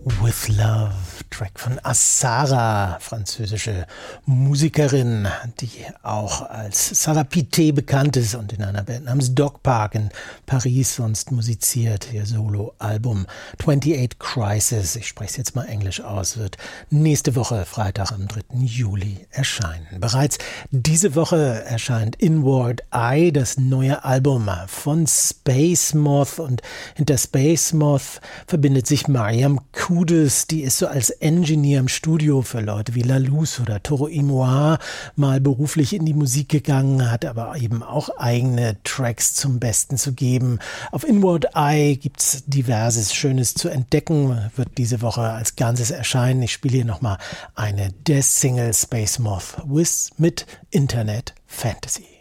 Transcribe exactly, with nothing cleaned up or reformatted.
With Love, Track von Assara, französische Musikerin, die auch als Sarah Pité bekannt ist und in einer Band namens Dog Park in Paris sonst musiziert. Ihr Soloalbum achtundachtzig Crisis, ich spreche es jetzt mal englisch aus, wird nächste Woche, Freitag am dritten Juli, erscheinen. Bereits diese Woche erscheint Inward Eye, das neue Album von Space Moth, und hinter Space Moth verbindet sich Mariam Kudus, die ist so als Engineer im Studio für Leute wie La Luz oder Toro y Moi mal beruflich in die Musik gegangen, hat aber eben auch eigene Tracks zum Besten zu geben. Auf Inward Eye gibt's diverses Schönes zu entdecken, wird diese Woche als Ganzes erscheinen. Ich spiele hier nochmal eine der Single Space Moth with mit Internet Fantasy.